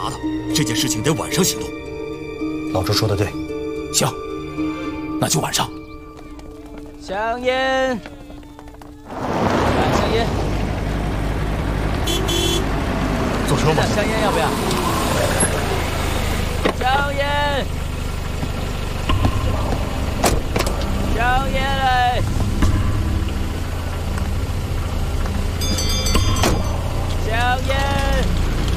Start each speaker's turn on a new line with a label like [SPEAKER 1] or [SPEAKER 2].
[SPEAKER 1] 查了，这件事情得晚上行动。
[SPEAKER 2] 老周说的对，
[SPEAKER 3] 行，那就晚上。
[SPEAKER 4] 香烟，香烟，
[SPEAKER 2] 坐车吗？
[SPEAKER 4] 香烟要不要？香烟，香烟。